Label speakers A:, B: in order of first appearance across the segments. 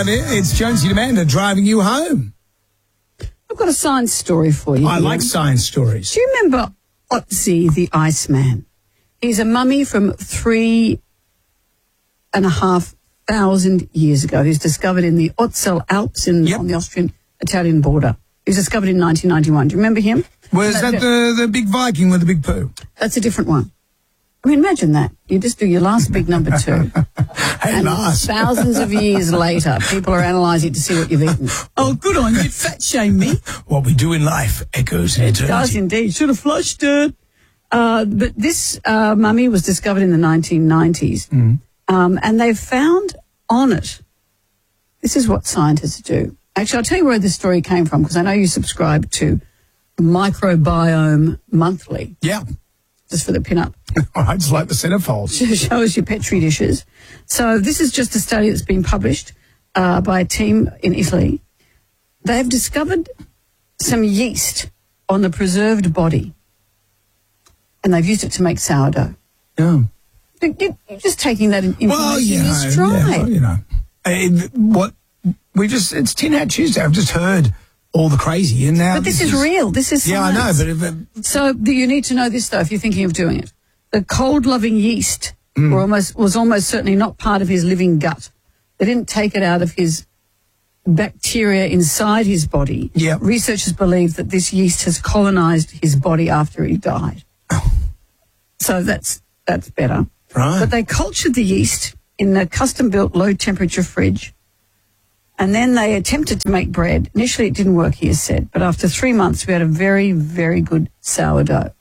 A: Hello there, it's Jonesy and Amanda driving you home.
B: I've got a science story for you.
A: I like science stories.
B: Do you remember Otzi the Iceman? He's a mummy from 3,500 years ago. He was discovered in the Ötztal Alps on the Austrian-Italian border. He was discovered in 1991. Do you remember him?
A: Was that the big Viking with the big poo?
B: That's a different one. I mean, imagine that. You just do your last big number 2.
A: And last.
B: Thousands of years later, people are analysing to see what you've eaten. Oh, good on you. Fat shame me.
A: What we do in life echoes in eternity.
B: It does indeed. Should have flushed it. But this mummy was discovered in the 1990s. And they've found on it, this is what scientists do. Actually, I'll tell you where this story came from, because I know you subscribe to Microbiome Monthly.
A: Yeah.
B: Just for the pin-up.
A: I just like the centerfolds.
B: Show us your Petri dishes. So this is just a study that's been published by a team in Italy. They have discovered some yeast on the preserved body, and they've used it to make sourdough.
A: Yeah.
B: You're just taking that information in stride.
A: It's Tin Hat Tuesday. I've just heard all the crazy, and now
B: but this is real. This is science.
A: Yeah, I know, but
B: so you need to know this though if you're thinking of doing it. The cold-loving yeast was almost certainly not part of his living gut. They didn't take it out of his bacteria inside his body.
A: Yeah.
B: Researchers believe that this yeast has colonized his body after he died. So that's better.
A: Right.
B: But they cultured the yeast in a custom-built low-temperature fridge. And then they attempted to make bread. Initially, it didn't work, he has said. But after 3 months, we had a very, very good sourdough.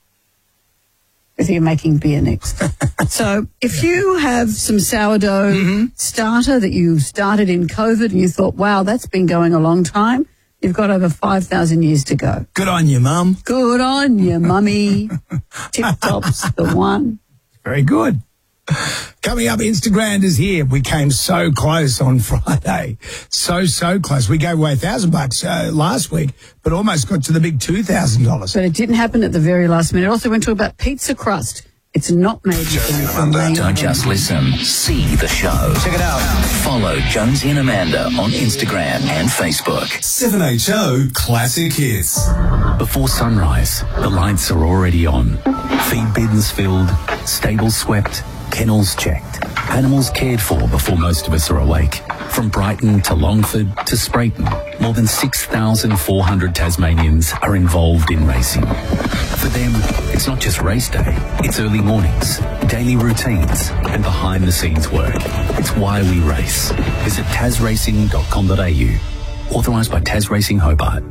B: I think you're making beer next. So if you have some sourdough starter that you started in COVID and you thought, wow, that's been going a long time, you've got over 5,000 years to go.
A: Good on you, Mum.
B: Good on you, Mummy. Tip-top's the one.
A: Very good. Coming up, Instagram is here. We came so close on Friday. So close. We gave away $1,000 last week, but almost got to the big $2,000.
B: But it didn't happen at the very last minute. Also went to about pizza crust. It's not made from
C: Don't just listen. See the show.
A: Check it out.
C: Follow Jonesy and Amanda on Instagram and Facebook.
D: 7HO Classic Hits.
E: Before sunrise, the lights are already on. Feed bins filled, stables swept, kennels checked, animals cared for before most of us are awake. From Brighton to Longford to Sprayton, more than 6,400 Tasmanians are involved in racing. For them, it's not just race day, it's early mornings, daily routines, and behind-the-scenes work. It's why we race. Visit tasracing.com.au. Authorised by Tas Racing Hobart.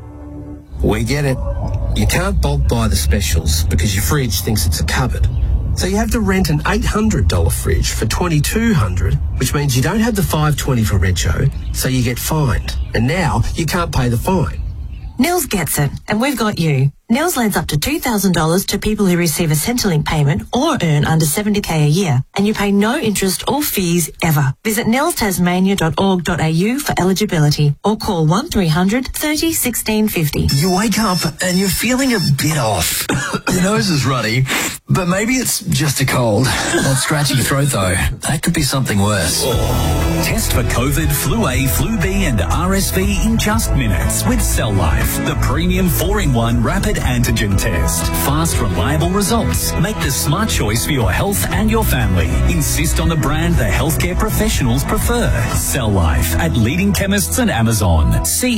F: We get it. You can't bulk buy the specials because your fridge thinks it's a cupboard. So you have to rent an $800 fridge for $2,200, which means you don't have the $520 for Retro, so you get fined. And now you can't pay the fine.
G: Nils gets it, and we've got you. Nils lends up to $2,000 to people who receive a Centrelink payment or earn under $70K a year, and you pay no interest or fees ever. Visit nilstasmania.org.au for eligibility or call 1300 30 1650.
C: You wake up and you're feeling a bit off. Your nose is runny, but maybe it's just a cold. Or scratchy throat, though. That could be something worse.
E: Test for COVID, Flu A, Flu B and RSV in just minutes with Cell Life, the premium 4-in-1 rapid antigen test. Fast, reliable results. Make the smart choice for your health and your family. Insist on the brand the healthcare professionals prefer. Cell Life at leading chemists and Amazon.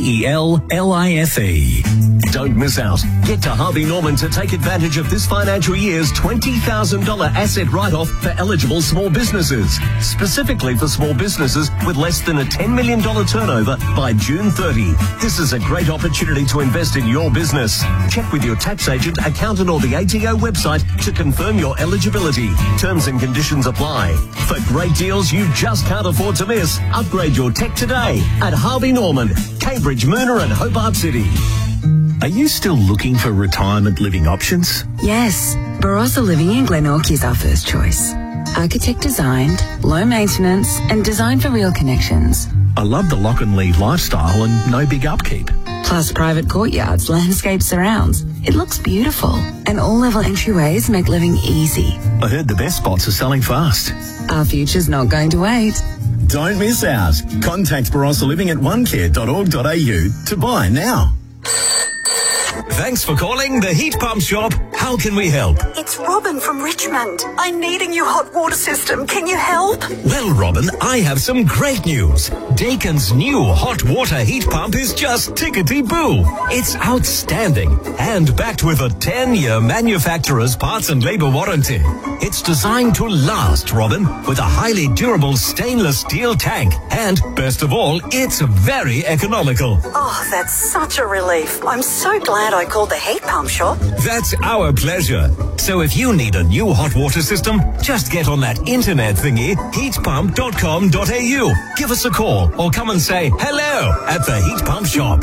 E: CELLIFE.
H: Don't miss out. Get to Harvey Norman to take advantage of this financial year's $20,000 asset write-off for eligible small businesses. Specifically for small businesses with less than a $10 million turnover by June 30. This is a great opportunity to invest in your business. Check with your tax agent, accountant or the ATO website to confirm your eligibility. Terms and conditions apply. For great deals you just can't afford to miss, upgrade your tech today at Harvey Norman, Cambridge, Moona and Hobart City.
E: Are you still looking for retirement living options?
I: Yes, Barossa Living in Glenorchy is our first choice. Architect designed, low maintenance and designed for real connections.
E: I love the lock and lead lifestyle and no big upkeep.
I: Plus private courtyards, landscape surrounds. It looks beautiful. And all-level entryways make living easy.
E: I heard the best spots are selling fast.
I: Our future's not going to wait.
J: Don't miss out. Contact Barossa Living at onecare.org.au to buy now.
H: Thanks for calling the Heat Pump Shop. How can we help?
K: It's Robin from Richmond. I need a new hot water system. Can you help?
H: Well, Robin, I have some great news. Dakin's new hot water heat pump is just tickety-boo. It's outstanding and backed with a 10-year manufacturer's parts and labor warranty. It's designed to last, Robin, with a highly durable stainless steel tank. And, best of all, it's very economical.
K: Oh, that's such a relief. I'm so glad I called the Heat Pump Shop.
H: That's our pleasure. So if you need a new hot water system, just get on that internet thingy, heatpump.com.au. Give us a call or come and say hello at the Heat Pump Shop.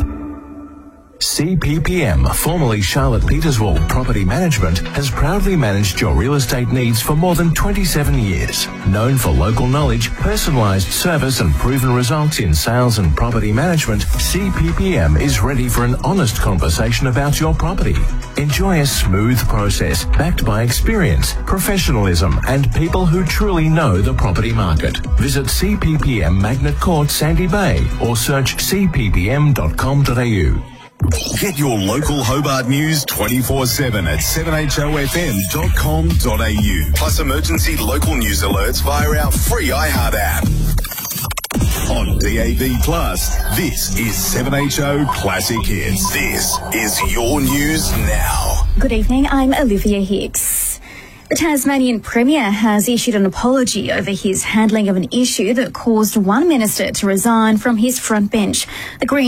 L: CPPM, formerly Charlotte Peterswald Property Management, has proudly managed your real estate needs for more than 27 years. Known for local knowledge, personalised service and proven results in sales and property management, CPPM is ready for an honest conversation about your property. Enjoy a smooth process backed by experience, professionalism and people who truly know the property market. Visit CPPM Magnet Court, Sandy Bay or search cppm.com.au.
D: Get your local Hobart news 24/7 at 7hofm.com.au. Plus emergency local news alerts via our free iHeart app. On DAB+, this is 7HO Classic Hits. This is your news now.
M: Good evening, I'm Olivia Hicks. The Tasmanian Premier has issued an apology over his handling of an issue that caused one minister to resign from his front bench. The Green